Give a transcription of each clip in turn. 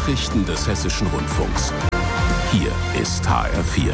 Nachrichten des Hessischen Rundfunks. Hier ist HR4.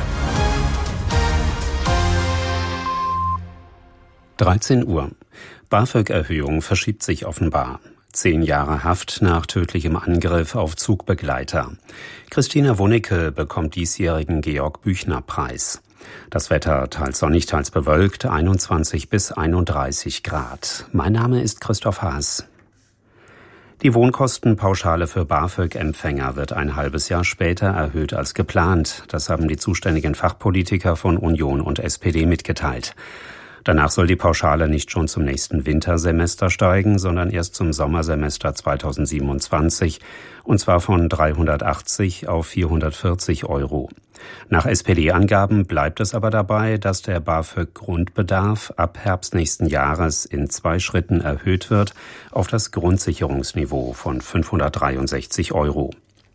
13 Uhr. BAföG-Erhöhung verschiebt sich offenbar. 10 Jahre Haft nach tödlichem Angriff auf Zugbegleiter. Christina Wunicke bekommt diesjährigen Georg-Büchner-Preis. Das Wetter teils sonnig, teils bewölkt, 21 bis 31 Grad. Mein Name ist Christoph Haas. Die Wohnkostenpauschale für BAföG-Empfänger wird ein halbes Jahr später erhöht als geplant. Das haben die zuständigen Fachpolitiker von Union und SPD mitgeteilt. Danach soll die Pauschale nicht schon zum nächsten Wintersemester steigen, sondern erst zum Sommersemester 2027, und zwar von 380 auf 440 Euro. Nach SPD-Angaben bleibt es aber dabei, dass der BAföG-Grundbedarf ab Herbst nächsten Jahres in 2 Schritten erhöht wird auf das Grundsicherungsniveau von 563 Euro.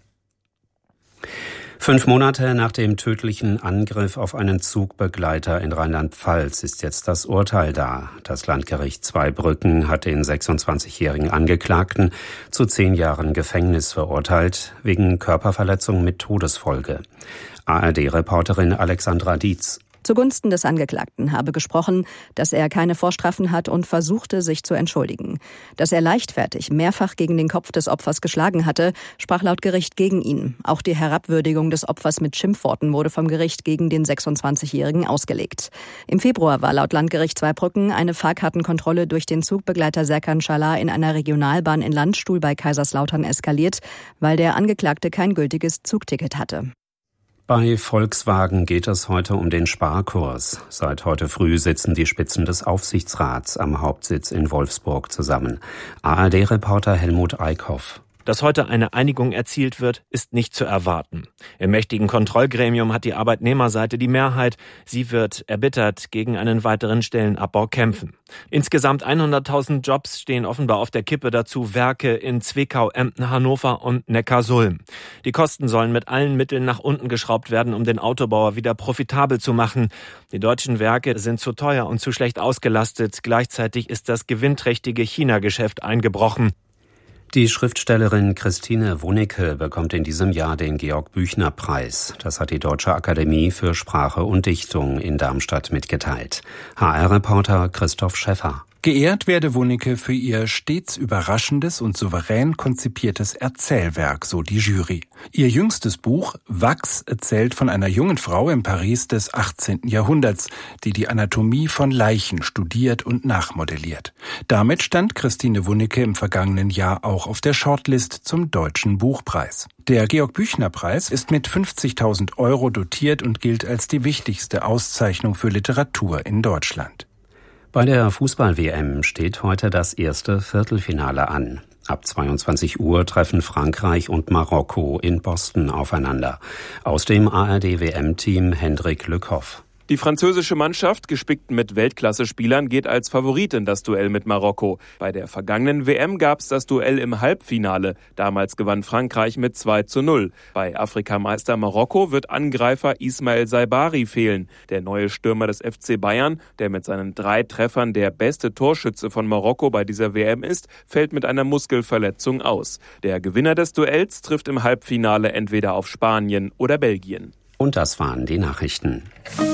5 Monate nach dem tödlichen Angriff auf einen Zugbegleiter in Rheinland-Pfalz ist jetzt das Urteil da. Das Landgericht Zweibrücken hat den 26-jährigen Angeklagten zu 10 Jahren Gefängnis verurteilt, wegen Körperverletzung mit Todesfolge. ARD-Reporterin Alexandra Dietz. Zugunsten des Angeklagten habe gesprochen, dass er keine Vorstrafen hat und versuchte, sich zu entschuldigen. Dass er leichtfertig mehrfach gegen den Kopf des Opfers geschlagen hatte, sprach laut Gericht gegen ihn. Auch die Herabwürdigung des Opfers mit Schimpfworten wurde vom Gericht gegen den 26-Jährigen ausgelegt. Im Februar war laut Landgericht Zweibrücken eine Fahrkartenkontrolle durch den Zugbegleiter Serkan Şalar in einer Regionalbahn in Landstuhl bei Kaiserslautern eskaliert, weil der Angeklagte kein gültiges Zugticket hatte. Bei Volkswagen geht es heute um den Sparkurs. Seit heute früh sitzen die Spitzen des Aufsichtsrats am Hauptsitz in Wolfsburg zusammen. ARD-Reporter Helmut Eickhoff. Dass heute eine Einigung erzielt wird, ist nicht zu erwarten. Im mächtigen Kontrollgremium hat die Arbeitnehmerseite die Mehrheit. Sie wird erbittert gegen einen weiteren Stellenabbau kämpfen. Insgesamt 100.000 Jobs stehen offenbar auf der Kippe, dazu Werke in Zwickau, Emden, Hannover und Neckarsulm. Die Kosten sollen mit allen Mitteln nach unten geschraubt werden, um den Autobauer wieder profitabel zu machen. Die deutschen Werke sind zu teuer und zu schlecht ausgelastet. Gleichzeitig ist das gewinnträchtige China-Geschäft eingebrochen. Die Schriftstellerin Christine Wunicke bekommt in diesem Jahr den Georg-Büchner-Preis. Das hat die Deutsche Akademie für Sprache und Dichtung in Darmstadt mitgeteilt. HR-Reporter Christoph Schäffer. Geehrt werde Wunicke für ihr stets überraschendes und souverän konzipiertes Erzählwerk, so die Jury. Ihr jüngstes Buch Wachs erzählt von einer jungen Frau im Paris des 18. Jahrhunderts, die die Anatomie von Leichen studiert und nachmodelliert. Damit stand Christine Wunicke im vergangenen Jahr auch auf der Shortlist zum Deutschen Buchpreis. Der Georg-Büchner-Preis ist mit 50.000 Euro dotiert und gilt als die wichtigste Auszeichnung für Literatur in Deutschland. Bei der Fußball-WM steht heute das erste Viertelfinale an. Ab 22 Uhr treffen Frankreich und Marokko in Boston aufeinander. Aus dem ARD-WM-Team Hendrik Lückhoff. Die französische Mannschaft, gespickt mit Weltklasse-Spielern, geht als Favorit in das Duell mit Marokko. Bei der vergangenen WM gab es das Duell im Halbfinale. Damals gewann Frankreich mit 2:0. Bei Afrikameister Marokko wird Angreifer Ismail Saibari fehlen. Der neue Stürmer des FC Bayern, der mit seinen 3 Treffern der beste Torschütze von Marokko bei dieser WM ist, fällt mit einer Muskelverletzung aus. Der Gewinner des Duells trifft im Halbfinale entweder auf Spanien oder Belgien. Und das waren die Nachrichten.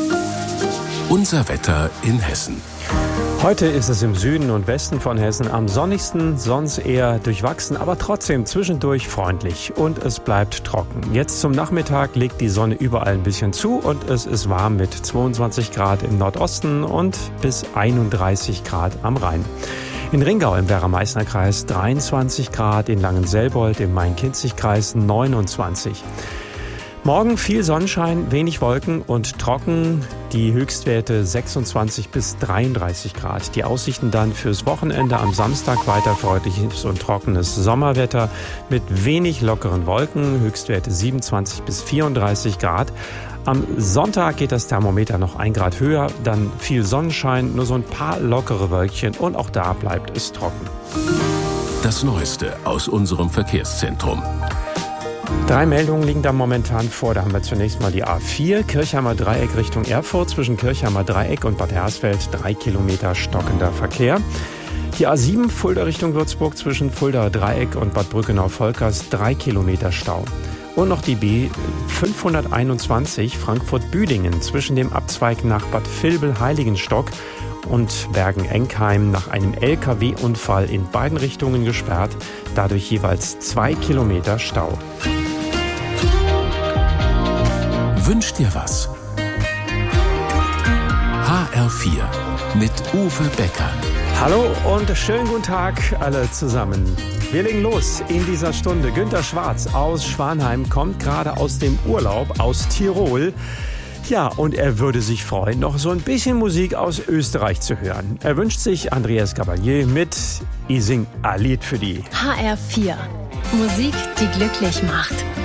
Unser Wetter in Hessen. Heute ist es im Süden und Westen von Hessen am sonnigsten, sonst eher durchwachsen, aber trotzdem zwischendurch freundlich und es bleibt trocken. Jetzt zum Nachmittag legt die Sonne überall ein bisschen zu und es ist warm mit 22 Grad im Nordosten und bis 31 Grad am Rhein. In Ringau im Werra-Meißner-Kreis 23 Grad, in Langenselbold im Main-Kinzig-Kreis 29. Morgen viel Sonnenschein, wenig Wolken und trocken. Die Höchstwerte 26 bis 33 Grad. Die Aussichten dann fürs Wochenende am Samstag weiter freundliches und trockenes Sommerwetter mit wenig lockeren Wolken. Höchstwerte 27 bis 34 Grad. Am Sonntag geht das Thermometer noch 1 Grad höher. Dann viel Sonnenschein, nur so ein paar lockere Wölkchen und auch da bleibt es trocken. Das Neueste aus unserem Verkehrszentrum. 3 Meldungen liegen da momentan vor. Da haben wir zunächst mal die A4, Kirchheimer Dreieck Richtung Erfurt. Zwischen Kirchheimer Dreieck und Bad Hersfeld 3 Kilometer stockender Verkehr. Die A7 Fulda Richtung Würzburg zwischen Fuldaer Dreieck und Bad Brückenau-Volkers 3 Kilometer Stau. Und noch die B 521 Frankfurt-Büdingen zwischen dem Abzweig nach Bad Vilbel-Heiligenstock und Bergen-Enkheim nach einem LKW-Unfall in beiden Richtungen gesperrt, dadurch jeweils 2 Kilometer Stau. Wünsch dir was? HR4 mit Uwe Becker. Hallo und schönen guten Tag alle zusammen. Wir legen los in dieser Stunde. Günter Schwarz aus Schwanheim kommt gerade aus dem Urlaub aus Tirol. Ja, und er würde sich freuen, noch so ein bisschen Musik aus Österreich zu hören. Er wünscht sich Andreas Gabalier mit I sing a Lied für die. HR4. Musik, die glücklich macht.